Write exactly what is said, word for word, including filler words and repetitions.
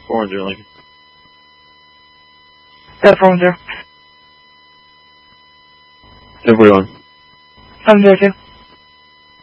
four one zero Lincoln. Got four one zero. ten forty-one. seven zero two.